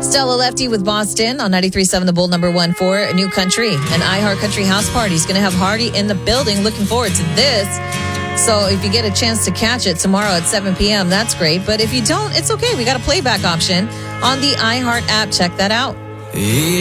Stella Lefty with Boston on 93.7 The Bull, number 1 for New Country. An iHeart Country House Party is going to have Hardy in the building. Looking forward to this. So if you get a chance to catch it tomorrow at 7 p.m., that's great. But if you don't, it's okay. We got a playback option on the iHeart app. Check that out.